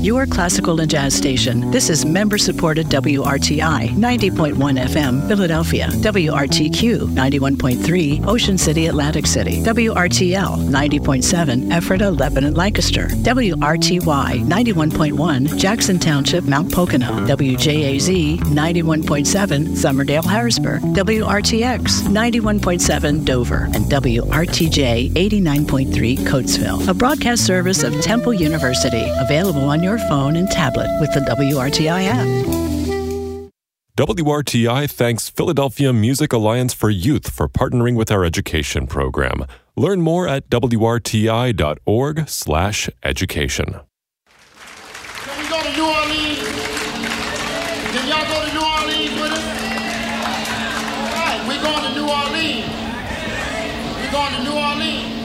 your classical and jazz station. This is member-supported WRTI 90.1 FM, Philadelphia. WRTQ 91.3, Ocean City, Atlantic City. WRTL 90.7, Ephrata, Lebanon, Lancaster. WRTY 91.1, Jackson Township, Mount Pocono. WJAZ 91.7, Summerdale, Harrisburg. WRTX 91.7, Dover. And WRTJ 89.3, Coatesville. A broadcast service of Temple University, available on your phone and tablet with the WRTI app. WRTI thanks Philadelphia Music Alliance for Youth for partnering with our education program. Learn more at wrti.org/education. Can we go to New Orleans? Can y'all go to New Orleans with us? All right, we're going to New Orleans. We're going to New Orleans.